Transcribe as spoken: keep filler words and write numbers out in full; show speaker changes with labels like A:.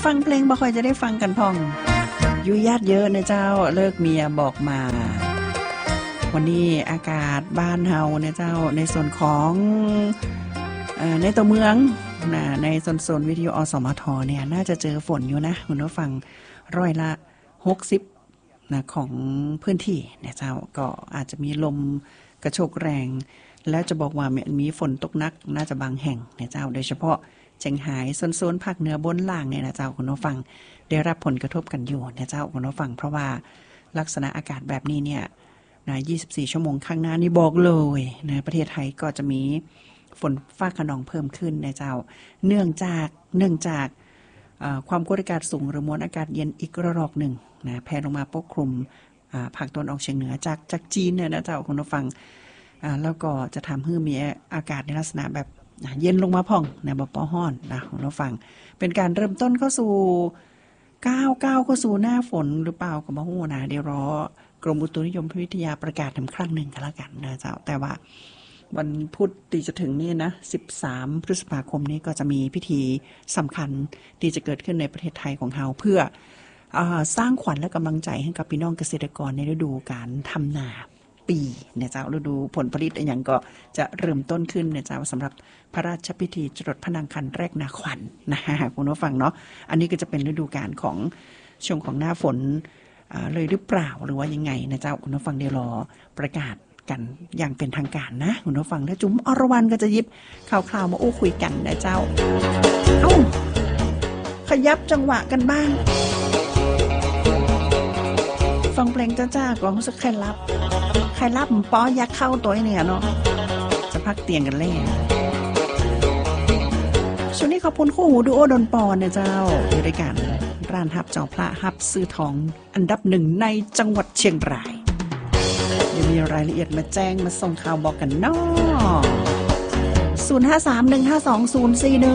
A: ฟังเพลงบ่ค่อยจะได้ฟังกันพ่องอยู่ญาติเยอะนะเจ้าเลิกเมียบอกมาวันนี้อากาศบ้านเฮาเนี่ยเจ้าในส่วนของเอ่อในตัวเมืองนะในโซนๆวิทยุอสมทเนี่ยน่าจะเจอฝนอยู่นะคุณผู้ฟังร้อยละหกสิบนะของพื้นที่เนี่ยเจ้าก็อาจจะมีลมกระโชกแรงแล้วจะบอกว่ามีฝนตกหนักน่าจะบางแห่งเนี่ยเจ้าโดยเฉพาะเชียงรายโซนๆภาคเหนือบนล่างเนี่ยนะเจ้าคุณผู้ฟังได้รับผลกระทบกันอยู่เนี่ยเจ้าคุณผู้ฟังเพราะว่าลักษณะอากาศแบบนี้เนี่ยนะยี่สิบสี่ชั่วโมงข้างหน้านี่บอกเลยนะประเทศไทยก็จะมีฝนฟ้าคะนองเพิ่มขึ้นนะเจ้าเนื่องจากเนื่องจากความกดอากาศสูงหรือมวลอากาศเย็นอีกระลอกหนึ่งนะแผ่ลงมาปกคลุมภาคตะวันออกเฉียงเหนือจากจากจีนเนี่ยนะเจ้าคุณผู้ฟังแล้วก็จะทำให้มีอากาศในลักษณะแบบเย็นลงมาพ่องนะบ่ป้อฮ้อนนะคุณผู้ฟังเป็นการเริ่มต้นเข้าสู่ก้าวก้าวเข้าสู่หน้าฝนหรือเปล่าก็บ่ฮู้นะเดี๋ยวรอกรมอุตุนิยมวิทยาประกาศทำครั้งหนึ่งกันแล้วกันนะเจ้าแต่ว่าวันพุธที่จะถึงนี่นะสิบสามพฤษภาคมนี้ก็จะมีพิธีสำคัญที่จะเกิดขึ้นในประเทศไทยของเราเพื่อสร้างขวัญและกำลังใจให้กับพี่น้องเกษตรกรในฤดูการทำนาปีเนี่ยเจ้าฤดูผลผลิตอย่างก็จะเริ่มต้นขึ้นเนี่ยเจ้าสำหรับพระราชพิธีจรดพระนางคันแรกนาขวัญ นะฮะคุณผู้ฟังเนาะอันนี้ก็จะเป็นฤดูกาลของช่วงของหน้าฝนเลยหรือเปล่าหรือว่ายังไงนะเจ้าคุณผู้ฟังเดี๋ยวรอประกาศกันอย่างเป็นทางการนะคุณผู้ฟังแล้วจุ๋มอรวรรณก็จะยิบข่าวๆมาอู้คุยกันนะเจ้าเอ้าขยับจังหวะกันบ้างฟังเพลงจ้าๆก็รู้สึกใครรับใครรับป้อยักเข้าตัวเนี่ยเนาะจะพักเตียงกันแล้วช่วงนี้ขอบคุณคู่หูดูโอดนปอนเนี่ยเจ้าอยู่ด้วยกันร้านฮับจอพระฮับซื้อทองอันดับหนึ่งในจังหวัดเชียงรายยังมีรายละเอียดมาแจ้งมาส่งข่าวบอกกันเนาะศูนย์ ห้า สาม หนึ่ง ห้า สอง ศูนย์ สี่ หนึ่ง